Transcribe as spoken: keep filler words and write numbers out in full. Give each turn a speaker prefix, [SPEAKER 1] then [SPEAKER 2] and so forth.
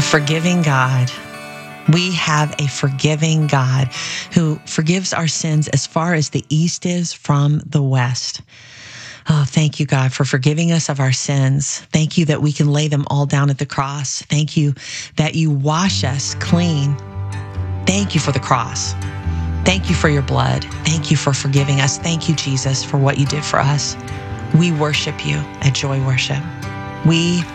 [SPEAKER 1] forgiving God. We have a forgiving God who forgives our sins as far as the east is from the west. Oh, thank you, God, for forgiving us of our sins. Thank you that we can lay them all down at the cross. Thank you that you wash us clean. Thank you for the cross. Thank you for your blood. Thank you for forgiving us. Thank you, Jesus, for what you did for us. We worship you at Joy Worship. We